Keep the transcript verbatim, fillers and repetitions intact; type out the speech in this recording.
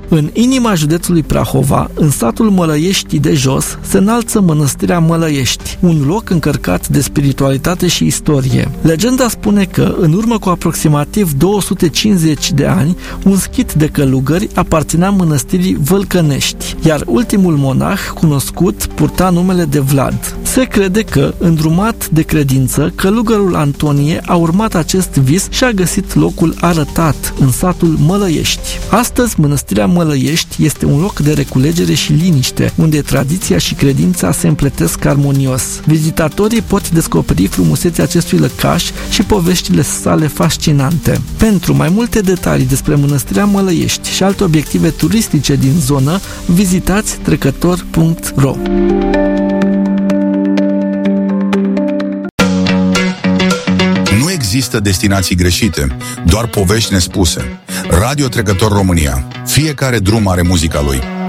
În inima județului Prahova, în satul Mălăiești de Jos, se înalță Mănăstirea Mălăiești, un loc încărcat de spiritualitate și istorie. Legenda spune că, în urmă cu aproximativ două sute cincizeci de ani, un schit de călugări aparținea mănăstirii Vălcănești, iar ultimul monah cunoscut purta numele de Vlad. Se crede că, îndrumat de credință, călugărul Antonie a urmat acest vis și a găsit locul arătat în satul Mălăiești. Astăzi, Mănăstirea Mălăiești este un loc de reculegere și liniște, unde tradiția și credința se împletesc armonios. Vizitatorii pot descoperi frumusețea acestui lăcaș și poveștile sale fascinante. Pentru mai multe detalii despre Mănăstirea Mălăiești și alte obiective turistice din zonă, vizitați trecător punct ro. Nu există destinații greșite, doar povești nespuse. Radio Trecător România. Fiecare drum are muzica lui.